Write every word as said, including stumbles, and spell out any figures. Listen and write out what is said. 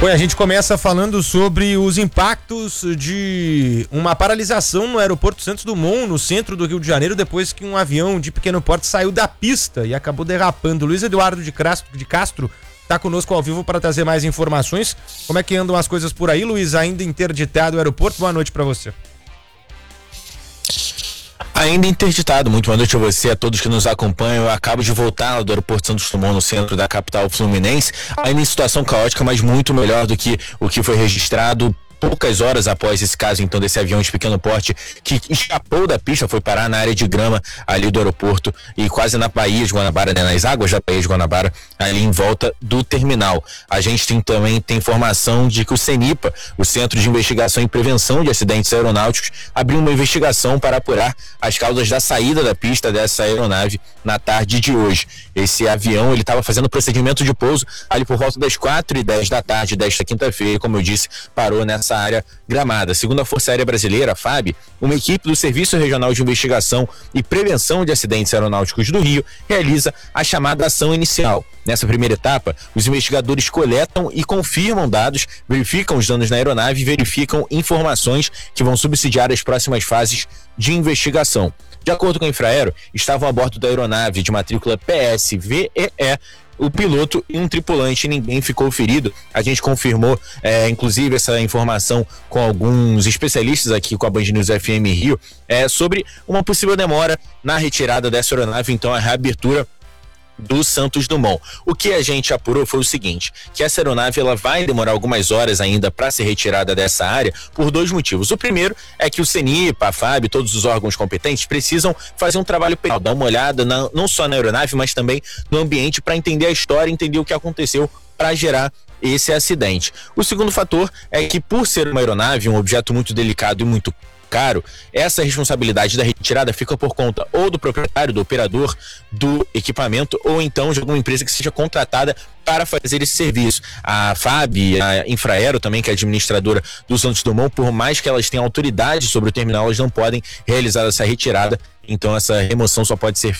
Oi, a gente começa falando sobre os impactos de uma paralisação no aeroporto Santos Dumont, no centro do Rio de Janeiro, depois que um avião de pequeno porte saiu da pista e acabou derrapando. Luiz Eduardo de Castro, de Castro está conosco ao vivo para trazer mais informações. Como é que andam as coisas por aí, Luiz? Ainda interditado o aeroporto? Boa noite para você. Ainda interditado, muito boa noite a você, a todos que nos acompanham. Eu acabo de voltar do aeroporto Santos Dumont, no centro da capital fluminense, ainda em situação caótica, mas muito melhor do que o que foi registrado poucas horas após esse caso, então, desse avião de pequeno porte que escapou da pista, foi parar na área de grama ali do aeroporto e quase na Baía de Guanabara, né, nas águas da Baía de Guanabara, ali em volta do terminal. A gente tem também tem informação de que o CENIPA, o Centro de Investigação e Prevenção de Acidentes Aeronáuticos, abriu uma investigação para apurar as causas da saída da pista dessa aeronave na tarde de hoje. Esse avião, ele estava fazendo procedimento de pouso ali por volta das quatro e dez da tarde desta quinta-feira, como eu disse, parou nessa área gramada. Segundo a Força Aérea Brasileira, a F A B, uma equipe do Serviço Regional de Investigação e Prevenção de Acidentes Aeronáuticos do Rio realiza a chamada ação inicial. Nessa primeira etapa, os investigadores coletam e confirmam dados, verificam os danos na aeronave e verificam informações que vão subsidiar as próximas fases de investigação. De acordo com a Infraero, estavam a bordo da aeronave de matrícula P S V E E o piloto e um tripulante, ninguém ficou ferido. A gente confirmou, é, inclusive, essa informação com alguns especialistas aqui com a Band News F M Rio, é, sobre uma possível demora na retirada dessa aeronave, então a reabertura do Santos Dumont. O que a gente apurou foi o seguinte, que essa aeronave ela vai demorar algumas horas ainda para ser retirada dessa área por dois motivos. O primeiro é que o CENIPA, a F A B, todos os órgãos competentes precisam fazer um trabalho penal, dar uma olhada na, não só na aeronave, mas também no ambiente para entender a história, entender o que aconteceu para gerar esse acidente. O segundo fator é que, por ser uma aeronave, um objeto muito delicado e muito caro, essa responsabilidade da retirada fica por conta ou do proprietário, do operador do equipamento, ou então de alguma empresa que seja contratada para fazer esse serviço. A F A B, a Infraero também, que é administradora do Santos Dumont, por mais que elas tenham autoridade sobre o terminal, elas não podem realizar essa retirada, então essa remoção só pode ser